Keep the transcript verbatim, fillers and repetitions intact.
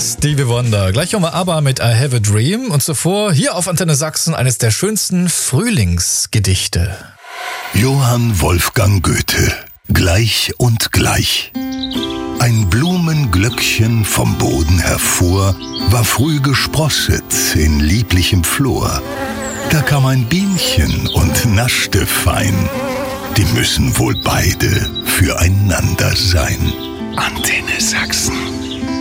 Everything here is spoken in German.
Stevie Wonder. Gleich nochmal aber mit I Have a Dream. Und zuvor hier auf Antenne Sachsen eines der schönsten Frühlingsgedichte. Johann Wolfgang Goethe. Gleich und gleich. Ein Blumenglöckchen vom Boden hervor, war früh gesprosset in lieblichem Flor. Da kam ein Bienchen und naschte fein. Die müssen wohl beide füreinander sein. Antenne Sachsen.